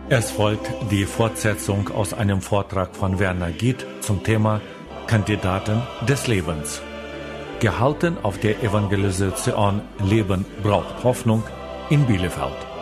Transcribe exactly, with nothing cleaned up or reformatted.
Es folgt die Fortsetzung aus einem Vortrag von Werner Giet zum Thema Kandidaten des Lebens. Gehalten auf der Evangelisation Leben braucht Hoffnung in Bielefeld.